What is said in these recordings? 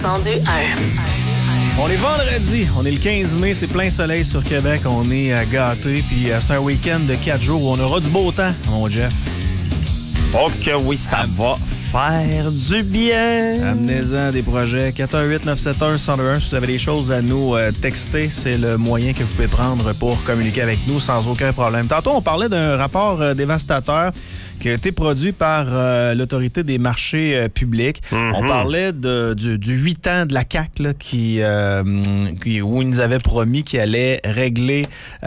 102.1. On est vendredi, on est le 15 mai, c'est plein soleil sur Québec, on est gâtés, puis c'est un week-end de 4 jours où on aura du beau temps, mon Jeff. Oh que oui, ça va faire du bien. Amenez-en des projets. 418-971-1021. Si vous avez des choses à nous texter, c'est le moyen que vous pouvez prendre pour communiquer avec nous sans aucun problème. Tantôt, on parlait d'un rapport dévastateur qui a été produit par l'Autorité des marchés publics. Mm-hmm. On parlait du 8 ans de la CAQ là, où ils nous avaient promis qu'il allait régler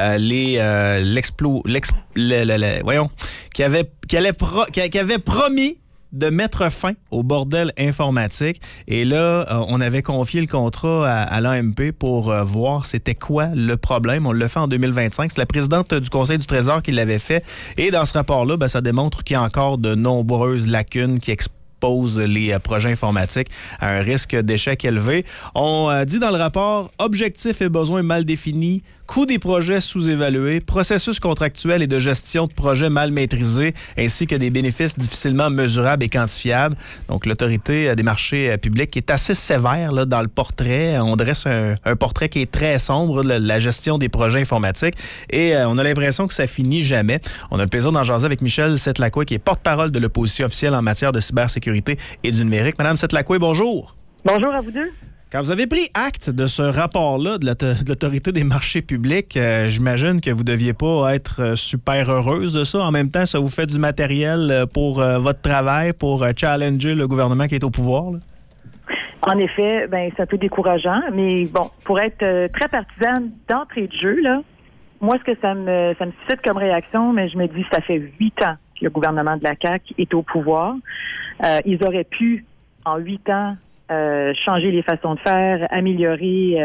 qui avait promis de mettre fin au bordel informatique. Et là, on avait confié le contrat à l'AMP pour voir c'était quoi le problème. On l'a fait en 2025. C'est la présidente du Conseil du Trésor qui l'avait fait. Et dans ce rapport-là, ça démontre qu'il y a encore de nombreuses lacunes qui exposent les projets informatiques à un risque d'échec élevé. On dit dans le rapport, objectifs et besoins mal définis, coût des projets sous-évalués, processus contractuel et de gestion de projets mal maîtrisés, ainsi que des bénéfices difficilement mesurables et quantifiables. Donc, l'Autorité des marchés publics est assez sévère là, dans le portrait. On dresse un portrait qui est très sombre de la gestion des projets informatiques et on a l'impression que ça finit jamais. On a le plaisir d'en jaser avec Michèle Setlacoué, qui est porte-parole de l'opposition officielle en matière de cybersécurité et du numérique. Madame Setlacoué, bonjour. Bonjour à vous deux. Quand vous avez pris acte de ce rapport-là de l'Autorité des marchés publics, j'imagine que vous ne deviez pas être super heureuse de ça. En même temps, ça vous fait du matériel pour votre travail, pour challenger le gouvernement qui est au pouvoir, là? En effet, c'est un peu décourageant, mais bon, pour être très partisane d'entrée de jeu, là, moi, ce que ça me suscite comme réaction, mais je me dis, ça fait 8 ans que le gouvernement de la CAQ est au pouvoir. Ils auraient pu, en 8 ans, changer les façons de faire, améliorer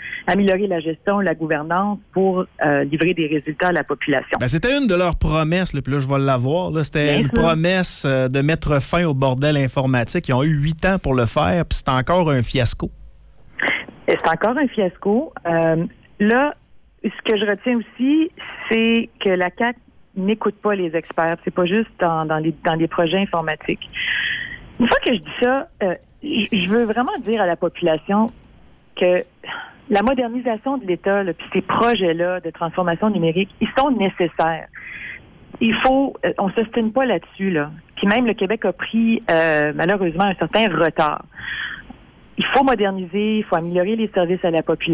la gestion, la gouvernance pour livrer des résultats à la population. C'était une de leurs promesses, là, puis là, je vais l'avoir. Là, c'était une promesse de mettre fin au bordel informatique. Ils ont eu 8 ans pour le faire, puis c'est encore un fiasco. C'est encore un fiasco. Là, ce que je retiens aussi, c'est que la CAQ n'écoute pas les experts. C'est pas juste dans les projets informatiques. Une fois que je dis ça, je veux vraiment dire à la population que la modernisation de l'État, puis ces projets-là de transformation numérique, ils sont nécessaires. Il faut, on ne s'ostine pas là-dessus, là. Puis même le Québec a pris malheureusement un certain retard. Il faut moderniser, il faut améliorer les services à la population.